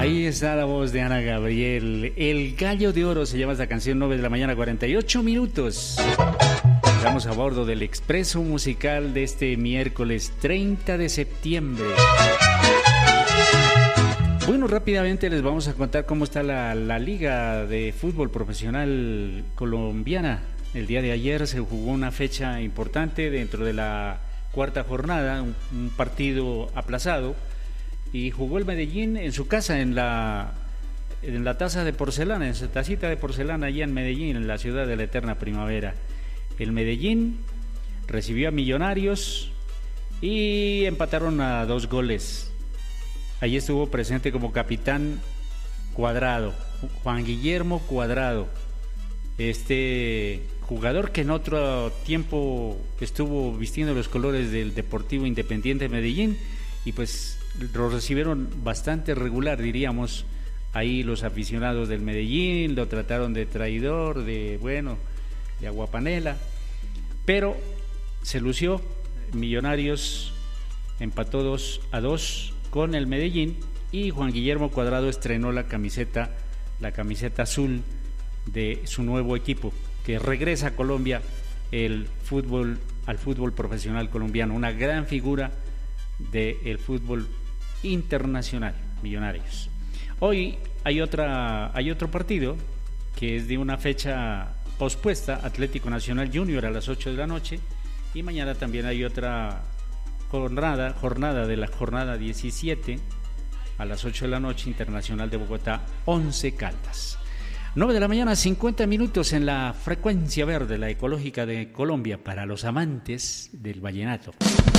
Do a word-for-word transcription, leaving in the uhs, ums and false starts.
Ahí está la voz de Ana Gabriel. El Gallo de Oro se llama esta canción, nueve de la mañana, cuarenta y ocho minutos. Estamos a bordo del expreso musical de este miércoles treinta de septiembre. Bueno, rápidamente les vamos a contar cómo está la, la Liga de Fútbol Profesional Colombiana. El día de ayer se jugó una fecha importante dentro de la cuarta jornada, un, un partido aplazado, y jugó el Medellín en su casa, en la, en la taza de porcelana, en su tacita de porcelana allá en Medellín, en la ciudad de la eterna primavera. El Medellín recibió a Millonarios y empataron a dos goles. Allí estuvo presente como capitán Cuadrado, Juan Guillermo Cuadrado, este jugador que en otro tiempo estuvo vistiendo los colores del Deportivo Independiente de Medellín, y pues lo recibieron bastante regular, diríamos, ahí los aficionados del Medellín, lo trataron de traidor, de bueno, de aguapanela, pero se lució. Millonarios empató dos a dos con el Medellín y Juan Guillermo Cuadrado estrenó la camiseta, la camiseta azul de su nuevo equipo, que regresa a Colombia el fútbol, al fútbol profesional colombiano, una gran figura del fútbol internacional, Millonarios. Hoy hay otra, hay otro partido que es de una fecha pospuesta, Atlético Nacional Junior a las ocho de la noche, y mañana también hay otra jornada, jornada de la jornada diecisiete a las ocho de la noche, Internacional de Bogotá, Once Caldas. nueve de la mañana, cincuenta minutos en la frecuencia verde, la ecológica de Colombia, para los amantes del vallenato.